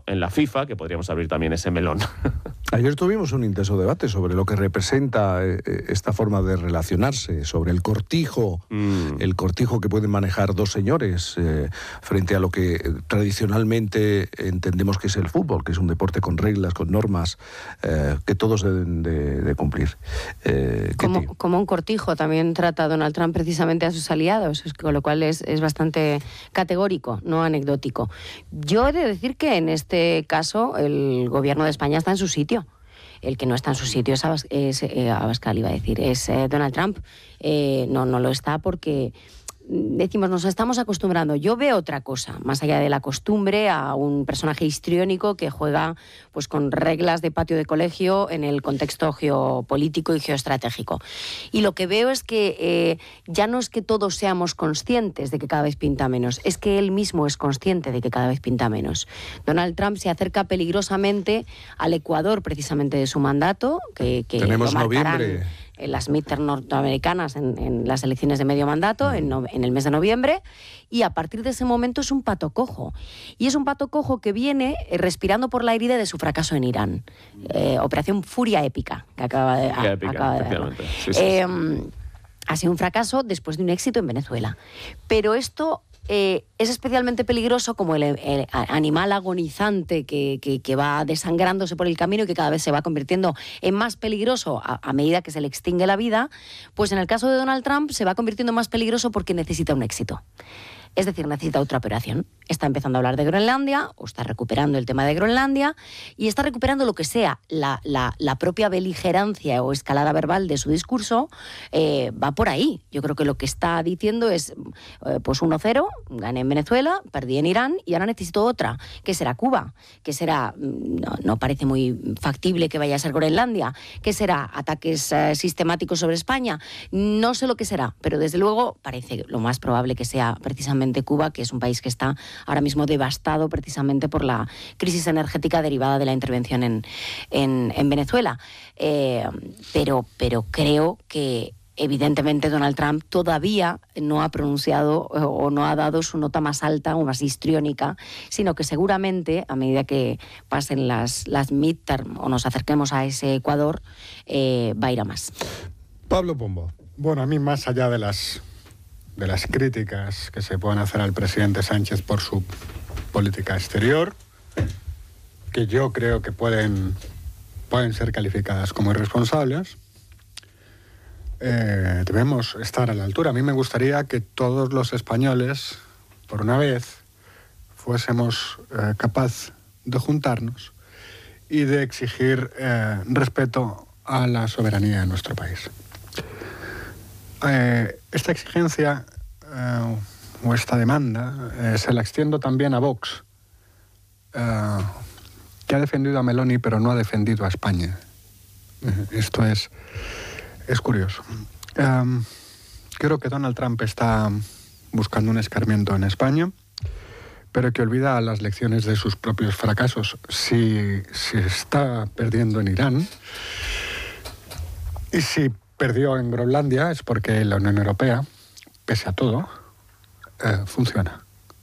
en la FIFA, que podríamos abrir también ese melón. Ayer tuvimos un intenso debate sobre lo que representa esta forma de relacionarse, sobre el cortijo que pueden manejar dos señores frente a lo que tradicionalmente entendemos que es el fútbol, que es un deporte con reglas, con normas, que todos deben de cumplir. Como un cortijo también trata Donald Trump precisamente a sus aliados, con lo cual es bastante categórico, no anecdótico. Yo he de decir que en este caso el gobierno de España está en su sitio. El que no está en su sitio es Abascal, iba a decir, es Donald Trump. No lo está porque decimos, nos estamos acostumbrando. Yo veo otra cosa, más allá de la costumbre, a un personaje histriónico que juega pues con reglas de patio de colegio en el contexto geopolítico y geoestratégico. Y lo que veo es que ya no es que todos seamos conscientes de que cada vez pinta menos, es que él mismo es consciente de que cada vez pinta menos. Donald Trump se acerca peligrosamente al Ecuador precisamente de su mandato, que tenemos lo marcarán noviembre. En las midterms norteamericanas, en las elecciones de medio mandato, en el mes de noviembre, y a partir de ese momento es un pato cojo. Y es un pato cojo que viene respirando por la herida de su fracaso en Irán. Operación Furia Épica, que acaba de dar. Sí. Ha sido un fracaso después de un éxito en Venezuela. Pero esto es especialmente peligroso como el animal agonizante que va desangrándose por el camino y que cada vez se va convirtiendo en más peligroso a medida que se le extingue la vida, pues en el caso de Donald Trump se va convirtiendo en más peligroso porque necesita un éxito. Es decir, necesita otra operación. Está empezando a hablar de Groenlandia, o está recuperando el tema de Groenlandia, y está recuperando lo que sea la propia beligerancia o escalada verbal de su discurso, va por ahí. Yo creo que lo que está diciendo es, pues 1-0, gané en Venezuela, perdí en Irán, y ahora necesito otra. ¿Qué será Cuba? ¿Qué será? No parece muy factible que vaya a ser Groenlandia. ¿Qué será? ¿Ataques sistemáticos sobre España? No sé lo que será, pero desde luego parece lo más probable que sea precisamente Cuba, que es un país que está ahora mismo devastado precisamente por la crisis energética derivada de la intervención en Venezuela. Pero creo que evidentemente Donald Trump todavía no ha pronunciado o no ha dado su nota más alta o más histriónica, sino que seguramente a medida que pasen las midterm o nos acerquemos a ese Ecuador, va a ir a más. Pablo Pombo. Bueno, a mí, más allá de las críticas que se pueden hacer al presidente Sánchez por su política exterior, que yo creo que pueden ser calificadas como irresponsables, debemos estar a la altura. A mí me gustaría que todos los españoles, por una vez, fuésemos capaces de juntarnos y de exigir respeto a la soberanía de nuestro país. Esta exigencia o esta demanda se la extiendo también a Vox, que ha defendido a Meloni pero no ha defendido a España. Esto es curioso. Creo que Donald Trump está buscando un escarmiento en España, pero que olvida las lecciones de sus propios fracasos. Si está perdiendo en Irán y si perdió en Groenlandia, es porque la Unión Europea, pese a todo, funciona.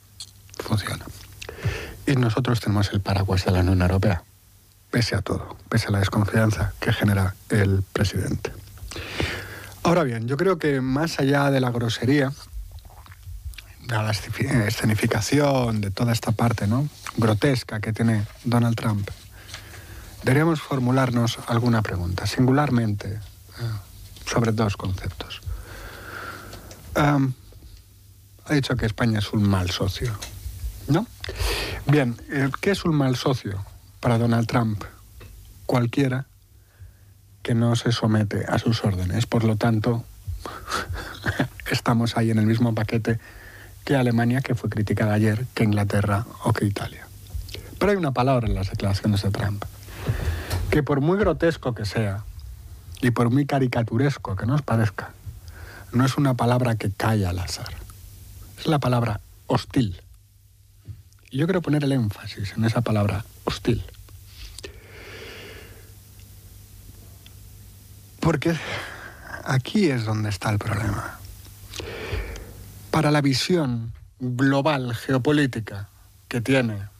Y nosotros tenemos el paraguas de la Unión Europea, pese a todo, pese a la desconfianza que genera el presidente. Ahora bien, yo creo que más allá de la grosería, de la escenificación, de toda esta parte, ¿no?, grotesca que tiene Donald Trump, deberíamos formularnos alguna pregunta, singularmente, sobre dos conceptos. Ha dicho que España es un mal socio, ¿no? Bien, ¿qué es un mal socio para Donald Trump? Cualquiera que no se somete a sus órdenes. Por lo tanto, estamos ahí en el mismo paquete que Alemania, que fue criticada ayer, que Inglaterra o que Italia. Pero hay una palabra en las declaraciones de Trump que, por muy grotesco que sea, y por muy caricaturesco que nos parezca, no es una palabra que cae al azar. Es la palabra hostil. Y yo quiero poner el énfasis en esa palabra hostil. Porque aquí es donde está el problema. Para la visión global geopolítica que tiene